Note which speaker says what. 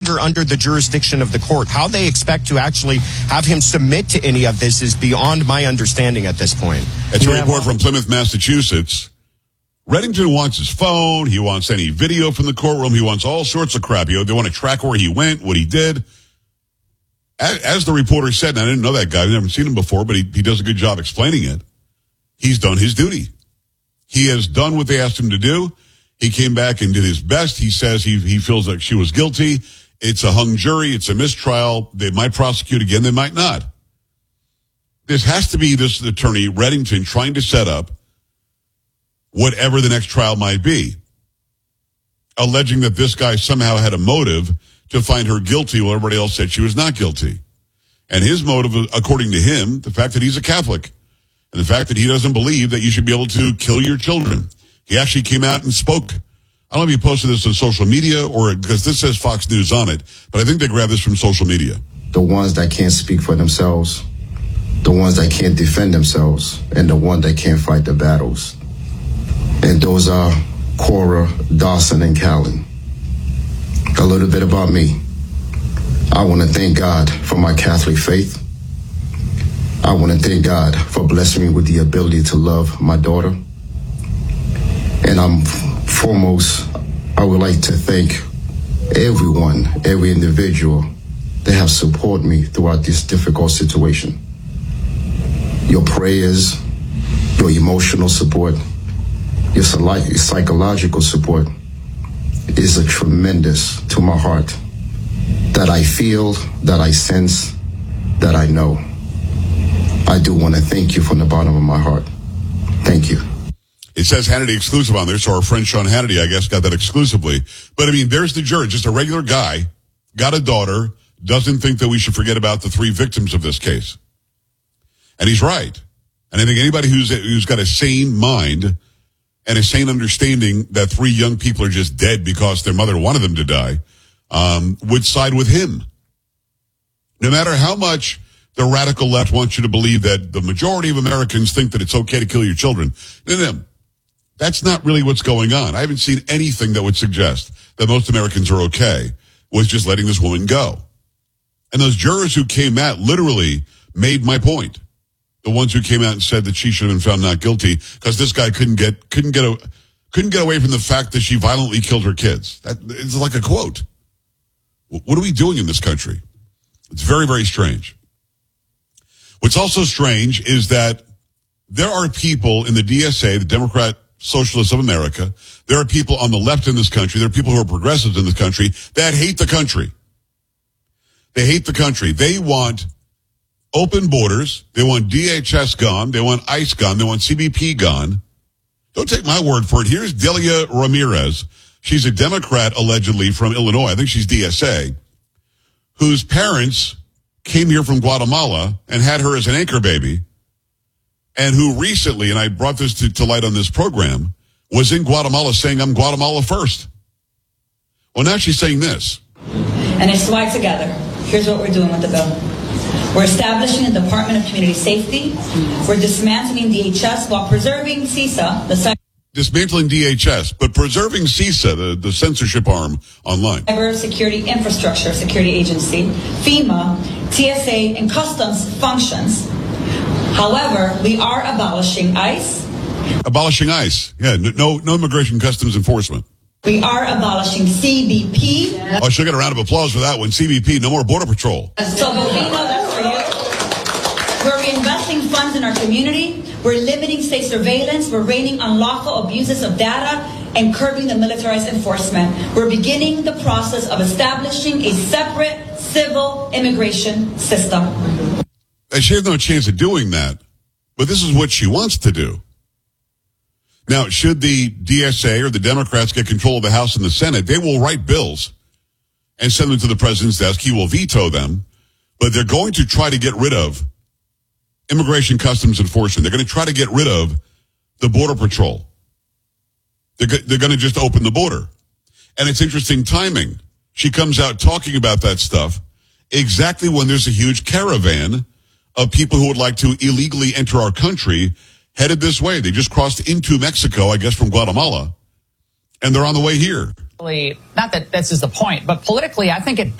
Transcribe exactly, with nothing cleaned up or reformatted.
Speaker 1: longer under the jurisdiction of the court. How they expect to actually have him submit to any of this is beyond my understanding at this point.
Speaker 2: It's a report from Plymouth, Massachusetts. Reddington wants his phone. He wants any video from the courtroom. He wants all sorts of crap. You know, they want to track where he went, what he did. As, as the reporter said, and I didn't know that guy, I've never seen him before, but he, he does a good job explaining it. He's done his duty. He has done what they asked him to do. He came back and did his best. He says he he feels like she was guilty. It's a hung jury. It's a mistrial. They might prosecute again. They might not. This has to be this attorney, Reddington, trying to set up whatever the next trial might be, alleging that this guy somehow had a motive to find her guilty while everybody else said she was not guilty. And his motive, according to him, the fact that he's a Catholic and the fact that he doesn't believe that you should be able to kill your children. He actually came out and spoke. I don't know if he posted this on social media or because this says Fox News on it, but I think they grabbed this from social media.
Speaker 3: The ones that can't speak for themselves, the ones that can't defend themselves, and the one that can't fight the battles. And those are Cora, Dawson, and Callan. A little bit about me. I want to thank God for my Catholic faith. I want to thank God for blessing me with the ability to love my daughter. And I'm foremost, I would like to thank everyone, every individual that have supported me throughout this difficult situation. Your prayers, your emotional support, your psychological support is a tremendous to my heart that I feel, that I sense, that I know. I do want to thank you from the bottom of my heart. Thank you.
Speaker 2: It says Hannity exclusive on there, so our friend Sean Hannity, I guess, got that exclusively. But, I mean, there's the juror, just a regular guy, got a daughter, doesn't think that we should forget about the three victims of this case. And he's right. And I think anybody who's who's got a sane mind and a sane understanding that three young people are just dead because their mother wanted them to die, um, would side with him. No matter how much the radical left wants you to believe that the majority of Americans think that it's okay to kill your children. No, no. That's not really what's going on. I haven't seen anything that would suggest that most Americans are okay with just letting this woman go. And those jurors who came out literally made my point. The ones who came out and said that she should have been found not guilty because this guy couldn't get couldn't get a, couldn't get away from the fact that she violently killed her kids. That, it's like a quote. What are we doing in this country? It's very, very strange. What's also strange is that there are people in the D S A, the Democrat Socialists of America, there are people on the left in this country, there are people who are progressives in this country that hate the country. They hate the country. They want open borders. They want D H S gone. They want ICE gone. They want C B P gone. Don't take my word for it. Here's Delia Ramirez. She's a Democrat, allegedly, from Illinois. I think she's D S A, whose parents came here from Guatemala and had her as an anchor baby, and who recently, and I brought this to, to light on this program, was in Guatemala saying, I'm Guatemala first. Well, now she's saying this.
Speaker 4: And it's why together, here's what we're doing with the bill. We're establishing a Department of Community Safety. We're dismantling D H S while preserving CISA, the cyber...
Speaker 2: Dismantling D H S, but preserving CISA, the, the censorship arm online.
Speaker 4: Cyber Security Infrastructure Security Agency, FEMA, T S A, and customs functions. However, we are abolishing ICE.
Speaker 2: Abolishing ICE. Yeah, no, no immigration customs enforcement.
Speaker 4: We are abolishing C B P.
Speaker 2: Oh, she'll get a round of applause for that one. C B P, no more Border Patrol.
Speaker 4: So, Bovino, that's for you. We're reinvesting funds in our community. We're limiting state surveillance. We're reining unlawful abuses of data and curbing the militarized enforcement. We're beginning the process of establishing a separate civil immigration system.
Speaker 2: And she has no chance of doing that, but this is what she wants to do. Now, should the D S A or the Democrats get control of the House and the Senate, they will write bills and send them to the president's desk. He will veto them, but they're going to try to get rid of immigration customs enforcement. They're going to try to get rid of the Border Patrol. They're, they're going to just open the border. And it's interesting timing. She comes out talking about that stuff exactly when there's a huge caravan of people who would like to illegally enter our country headed this way. They just crossed into Mexico, I guess, from Guatemala, and they're on the way here.
Speaker 5: Not that this is the point, but politically, I think it